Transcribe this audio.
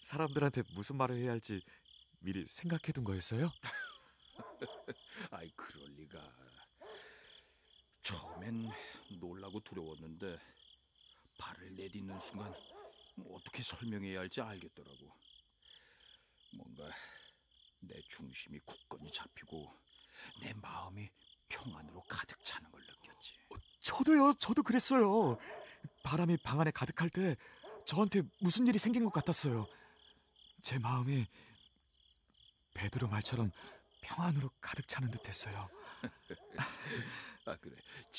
사람들한테 무슨 말을 해야 할지 미리 생각해둔 거였어요? 아이, 그럴 리가. 처음엔 놀라고 두려웠는데 발을 내딛는 순간 어떻게 설명해야 할지 알겠더라고. 뭔가 내 중심이 굳건히 잡히고 내 마음이 평안으로 가득 차는 걸 느꼈지. 저도요, 저도 그랬어요. 바람이 방 안에 가득할 때 저한테 무슨 일이 생긴 것 같았어요. 제 마음이 베드로 말처럼 평안으로 가득 차는 듯했어요. 아, 그래.